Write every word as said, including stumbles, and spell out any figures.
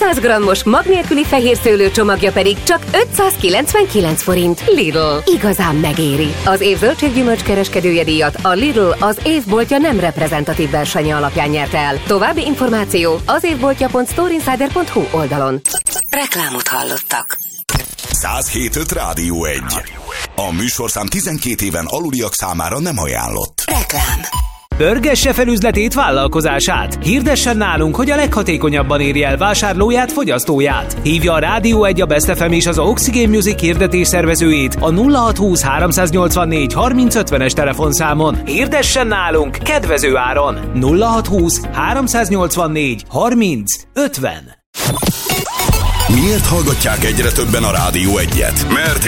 ötszáz grammos mag nélküli fehér szőlő csomagja pedig csak ötszázkilencvenkilenc forint. Lidl. Igazán megéri. Az év zöldséggyümölcs kereskedője díjat a Lidl az évboltja nem reprezentatív versenye alapján nyerte el. További információ az évboltja pont storeinsider pont hu oldalon. Reklámot hallottak. száz hét öt Rádió egy. A műsorszám tizenkét éven aluliak számára nem ajánlott. Reklám. Pörgesse fel üzletét, vállalkozását. Hirdessen nálunk, hogy a leghatékonyabban érje el vásárlóját, fogyasztóját. Hívja a Rádió egy, a Best ef em és az Oxygen Music hirdetés szervezőjét a nulla hat húsz háromszáznyolcvannégy harminc ötvenes telefonszámon. Hirdessen nálunk kedvező áron. nulla hat húsz háromszáznyolcvannégy harminc ötven. Miért hallgatják egyre többen a Rádió egyet? Mert